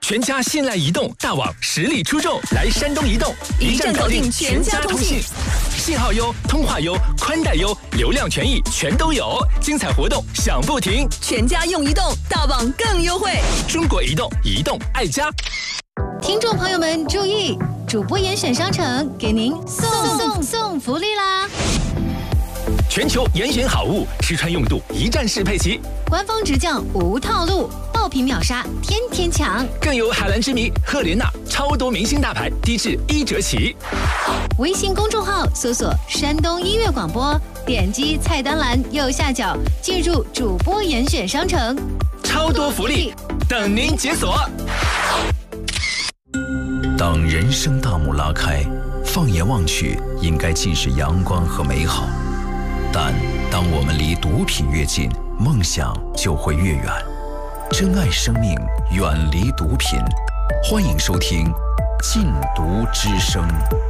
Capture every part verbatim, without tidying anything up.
全家信赖移动大网实力出众，来山东移动， 一站搞定全家通信， 信号优，通话优，宽带优，流量权益全都有，精彩活动享不停。 全家用移动，大网更优惠。 中国移动，移动爱家。 听众朋友们注意，主播严选商城给您送送送福利啦！ 全球严选好物，吃穿用度一站式配齐， 官方直降无套路，爆品秒杀，天天抢。 更有海蓝之谜、赫莲娜超多明星大牌，低至一折起。 微信公众号搜索山东音乐广播，点击菜单栏右下角进入主播严选商城， 超多福利等您解锁。 当人生大幕拉开，放眼望去，应该尽是阳光和美好。但当我们离毒品越近，梦想就会越远。珍爱生命，远离毒品。欢迎收听《禁毒之声》。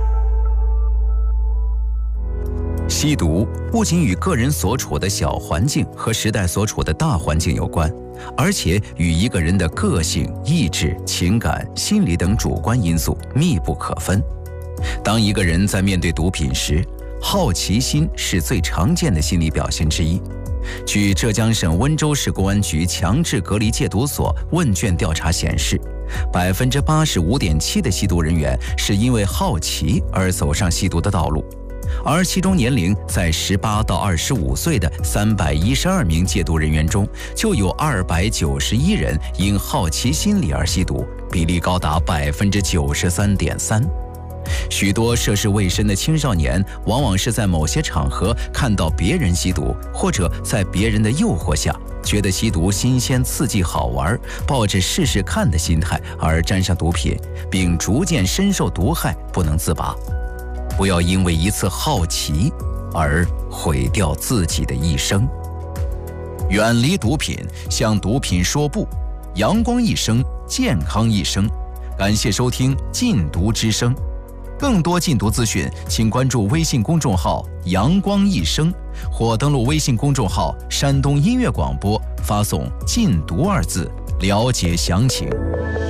吸毒不仅与个人所处的小环境和时代所处的大环境有关，而且与一个人的个性、意志、情感、心理等主观因素密不可分。当一个人在面对毒品时，好奇心是最常见的心理表现之一。据浙江省温州市公安局强制隔离戒毒所问卷调查显示，百分之八十五点七的吸毒人员是因为好奇而走上吸毒的道路，而其中年龄在十八到二十五岁的三百一十二名戒毒人员中，就有二百九十一人因好奇心理而吸毒，比例高达百分之九十三点三。许多涉世未深的青少年，往往是在某些场合看到别人吸毒，或者在别人的诱惑下，觉得吸毒新鲜刺激好玩，抱着试试看的心态而沾上毒品，并逐渐深受毒害，不能自拔。不要因为一次好奇而毁掉自己的一生。远离毒品，向毒品说不，阳光一生，健康一生。感谢收听《禁毒之声》。更多禁毒资讯，请关注微信公众号“阳光一生”，或登录微信公众号“山东音乐广播”，发送“禁毒”二字，了解详情。